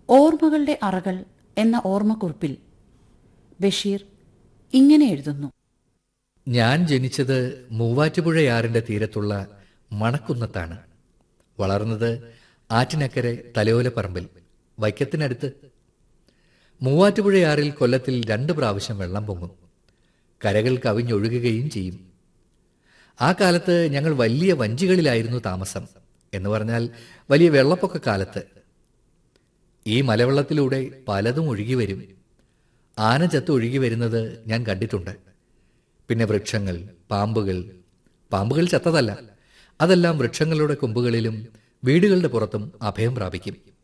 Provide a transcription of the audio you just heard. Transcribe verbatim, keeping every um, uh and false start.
ഓർമ്മകളുടെ അറകൾ എന്ന ഓർമ്മക്കുറിപ്പിൽ ബഷീർ ഇങ്ങനെ എഴുതുന്നു. ഞാൻ ജനിച്ചത് മൂവാറ്റുപുഴയാറിന്റെ തീരത്തുള്ള മണക്കുന്നത്താണ്. വളർന്നത് ആറ്റിനക്കരെ തലയോലപ്പറമ്പിൽ വൈക്കത്തിനടുത്ത്. മൂവാറ്റുപുഴയാറിൽ കൊല്ലത്തിൽ രണ്ട് പ്രാവശ്യം വെള്ളം പൊങ്ങും. കരകൾ കവിഞ്ഞൊഴുകുകയും ചെയ്യും. ആ കാലത്ത് ഞങ്ങൾ വലിയ വഞ്ചികളിലായിരുന്നു താമസം. എന്ന് പറഞ്ഞാൽ വലിയ വെള്ളപ്പൊക്ക കാലത്ത്. ഈ മലവെള്ളത്തിലൂടെ പലതും ഒഴുകി വരും. ആന ചത്ത് ഒഴുകി വരുന്നത് ഞാൻ കണ്ടിട്ടുണ്ട്. പിന്നെ വൃക്ഷങ്ങൾ, പാമ്പുകൾ. പാമ്പുകൾ ചത്തതല്ല, അതെല്ലാം വൃക്ഷങ്ങളുടെ കൊമ്പുകളിലും വീടുകളുടെ പുറത്തും അഭയം പ്രാപിക്കും.